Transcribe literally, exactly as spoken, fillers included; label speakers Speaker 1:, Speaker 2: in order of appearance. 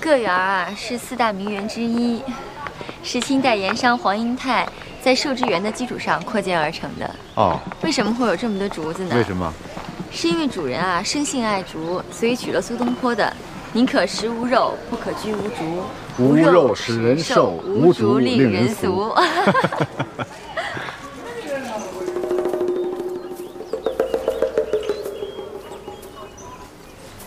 Speaker 1: 个园啊是四大名园之一，是清代盐商黄英泰在寿之园的基础上扩建而成的。
Speaker 2: 哦，
Speaker 1: 为什么会有这么多竹子呢？
Speaker 2: 为什么？
Speaker 1: 是因为主人啊生性爱竹，所以取了苏东坡的“宁可食无肉，不可居无竹”。
Speaker 2: 无肉使人瘦，无竹令人俗。